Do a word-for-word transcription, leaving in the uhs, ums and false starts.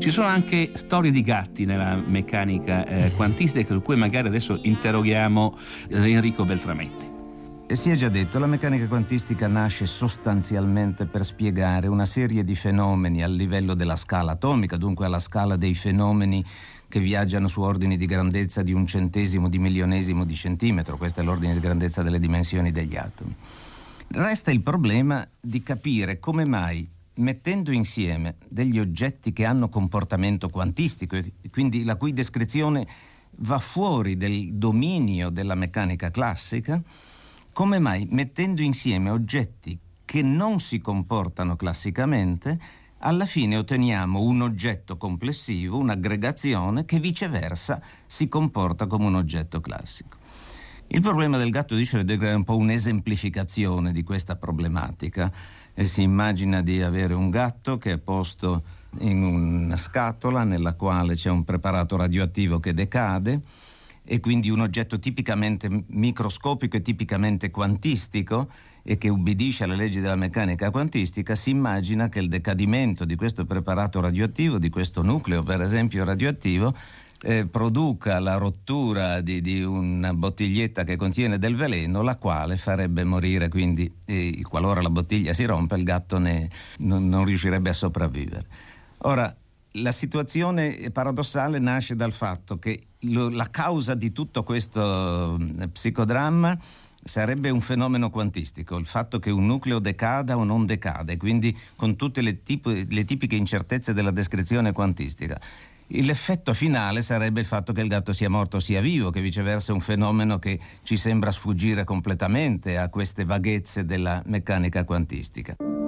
Ci sono anche storie di gatti nella meccanica eh, quantistica, su cui magari adesso interroghiamo eh, Enrico Beltrametti. Si è già detto, la meccanica quantistica nasce sostanzialmente per spiegare una serie di fenomeni al livello della scala atomica, dunque alla scala dei fenomeni che viaggiano su ordini di grandezza di un centesimo di milionesimo di centimetro. Questo è l'ordine di grandezza delle dimensioni degli atomi. Resta il problema di capire come mai, mettendo insieme degli oggetti che hanno comportamento quantistico e quindi la cui descrizione va fuori del dominio della meccanica classica, come mai mettendo insieme oggetti che non si comportano classicamente, alla fine otteniamo un oggetto complessivo, un'aggregazione che viceversa si comporta come un oggetto classico. Il problema del gatto di Schrödinger è un po' un'esemplificazione di questa problematica. E si immagina di avere un gatto che è posto in una scatola nella quale c'è un preparato radioattivo che decade, e quindi un oggetto tipicamente microscopico e tipicamente quantistico e che ubbidisce alle leggi della meccanica quantistica. Si immagina che il decadimento di questo preparato radioattivo, di questo nucleo per esempio radioattivo, eh, produca la rottura di, di una bottiglietta che contiene del veleno, la quale farebbe morire, quindi eh, qualora la bottiglia si rompa il gatto ne, non, non riuscirebbe a sopravvivere. Ora, la situazione paradossale nasce dal fatto che lo, la causa di tutto questo eh, psicodramma sarebbe un fenomeno quantistico, il fatto che un nucleo decada o non decade, quindi con tutte le, tipo, le tipiche incertezze della descrizione quantistica. L'effetto finale sarebbe il fatto che il gatto sia morto o sia vivo, che viceversa è un fenomeno che ci sembra sfuggire completamente a queste vaghezze della meccanica quantistica.